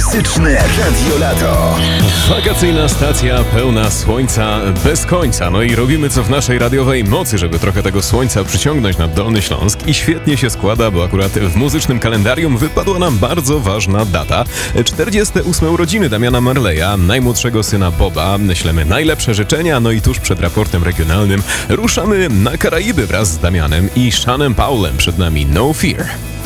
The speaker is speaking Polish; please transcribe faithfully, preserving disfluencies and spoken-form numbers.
Muzyczne Radio Lato. Wakacyjna stacja pełna słońca bez końca. No i robimy co w naszej radiowej mocy, żeby trochę tego słońca przyciągnąć nad Dolny Śląsk. I świetnie się składa, bo akurat w muzycznym kalendarium wypadła nam bardzo ważna data. czterdzieste ósme urodziny Damiana Marleya, najmłodszego syna Boba. Ślemy najlepsze życzenia, no i tuż przed raportem regionalnym ruszamy na Karaiby wraz z Damianem i Seanem Paulem. Przed nami No Fear.